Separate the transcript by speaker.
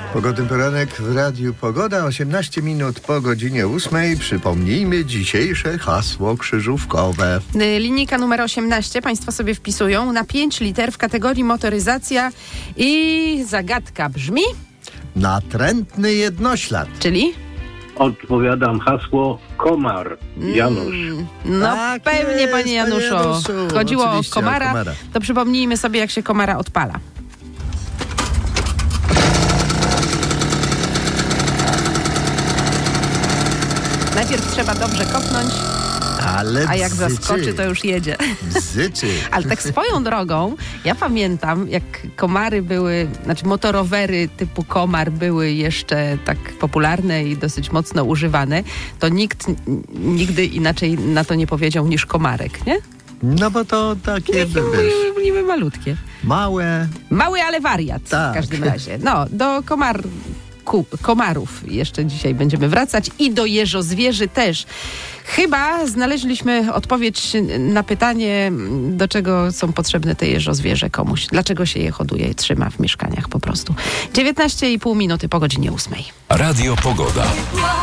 Speaker 1: Pogodny poranek w Radiu Pogoda, 18 minut po godzinie 8. Przypomnijmy dzisiejsze hasło krzyżówkowe.
Speaker 2: Linijka numer 18 Państwo sobie wpisują na 5 liter w kategorii motoryzacja i zagadka brzmi...
Speaker 1: Natrętny jednoślad.
Speaker 2: Czyli?
Speaker 3: Odpowiadam hasło komar. Janusz.
Speaker 2: No
Speaker 1: Tak
Speaker 2: pewnie,
Speaker 1: jest,
Speaker 2: panie Januszu. Chodziło
Speaker 1: Oczywiście,
Speaker 2: o komara. To przypomnijmy sobie, jak się komara odpala. Najpierw trzeba dobrze kopnąć, a jak zaskoczy, to już jedzie.
Speaker 1: Bzyczy.
Speaker 2: Ale tak swoją drogą, ja pamiętam, jak komary były, znaczy motorowery typu komar były jeszcze tak popularne i dosyć mocno używane, to nikt nigdy inaczej na to nie powiedział niż komarek, nie?
Speaker 1: No bo to takie, wiesz,
Speaker 2: Niby malutkie.
Speaker 1: małe.
Speaker 2: Mały, ale wariat
Speaker 1: Tak.
Speaker 2: w każdym razie. No, do komarów jeszcze dzisiaj będziemy wracać i do jeżozwierzy też. Chyba znaleźliśmy odpowiedź na pytanie, do czego są potrzebne te jeżozwierze komuś. Dlaczego się je hoduje i trzyma w mieszkaniach po prostu. 19,5 minuty po godzinie 8.
Speaker 4: Radio Pogoda.